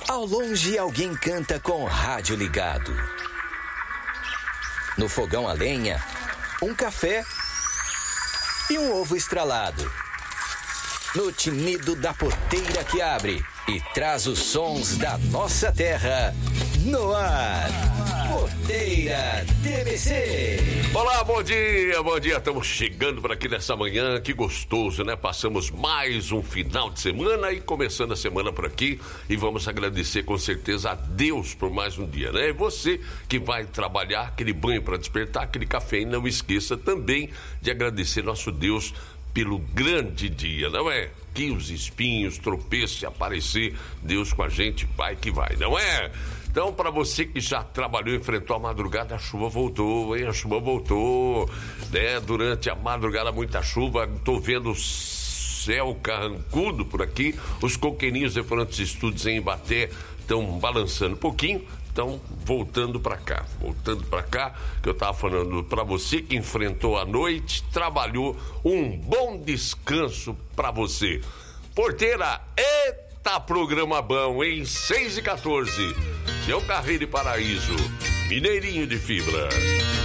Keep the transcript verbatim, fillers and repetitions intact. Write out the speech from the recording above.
Ao longe, alguém canta com o rádio ligado. No fogão a lenha, um café e um ovo estralado. No tinido da porteira que abre e traz os sons da nossa terra. No ar, Porteira T B C. Olá, bom dia, bom dia. Estamos chegando por aqui nessa manhã, que gostoso, né? Passamos mais um final de semana e começando a semana por aqui. E vamos agradecer com certeza a Deus por mais um dia, né? E você que vai trabalhar, aquele banho para despertar, aquele café. E não esqueça também de agradecer nosso Deus pelo grande dia, não é? Que os espinhos, tropeços, aparecer, Deus com a gente, vai que vai, não é? Então, para você que já trabalhou, enfrentou a madrugada, a chuva voltou, hein? A chuva voltou, né? Durante a madrugada, muita chuva, tô vendo o céu carrancudo por aqui, os coqueirinhos referentes estudos em Ibaté estão balançando um pouquinho. Então, voltando para cá, voltando para cá, que eu tava falando para você que enfrentou a noite, trabalhou, um bom descanso para você. Porteira, eita programa bom, em seis e quatorze, Seu Carreiro e Paraíso, Mineirinho de Fibra.